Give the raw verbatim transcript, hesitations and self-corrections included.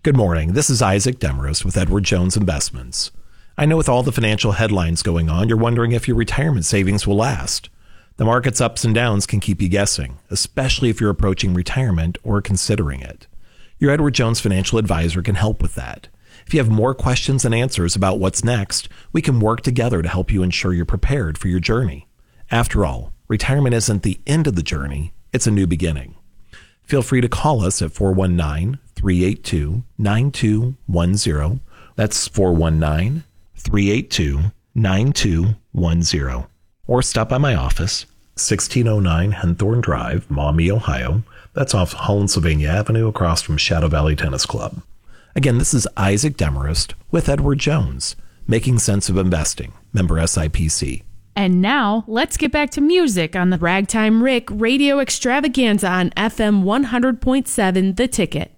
Good morning. This is Isaac Demarest with Edward Jones Investments. I know with all the financial headlines going on, you're wondering if your retirement savings will last. The market's ups and downs can keep you guessing, especially if you're approaching retirement or considering it. Your Edward Jones financial advisor can help with that. If you have more questions than answers about what's next, we can work together to help you ensure you're prepared for your journey. After all, retirement isn't the end of the journey, it's a new beginning. Feel free to call us at four one nine, three eight two, nine two one zero. That's four one nine, three eight two, nine two one zero. Or stop by my office, sixteen oh nine Henthorne Drive, Maumee, Ohio. That's off Holland-Sylvania Avenue across from Shadow Valley Tennis Club. Again, this is Isaac Demarest with Edward Jones, Making Sense of Investing, member S I P C. And now, let's get back to music on the Ragtime Rick Radio Extravaganza on F M one hundred point seven The Ticket.